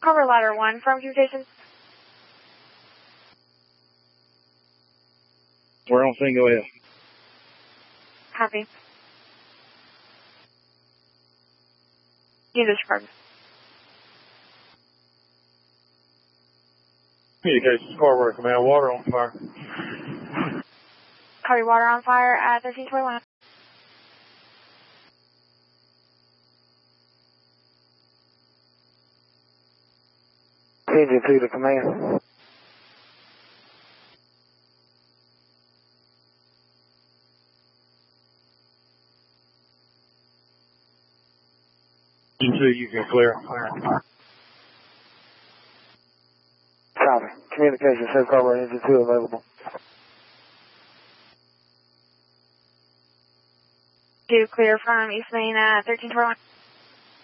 Cover ladder 1 from communications. We're on scene, go ahead. Copy. Unit department. Communications, Carver Command, water on fire. Copy, water on fire at 1321. Engine 2 to command. Engine 2, you can clear. Copy. Communications, Safe Harbor, Engine 2 available. Do clear from East Main at 1321.